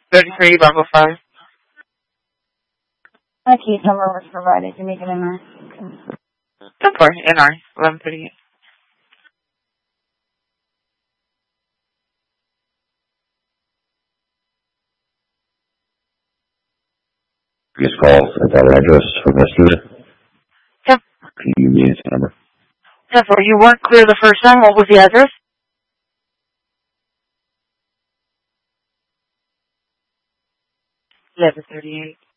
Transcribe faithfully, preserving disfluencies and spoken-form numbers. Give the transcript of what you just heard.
thirty-three, Bravo five. My case number was provided. You make it N R. ten four, N R, eleven thirty-eight. Please call at that address for yesterday. Yep. Can you give me its number? ten four, you weren't clear the first time. What was the address? eleven thirty-eight.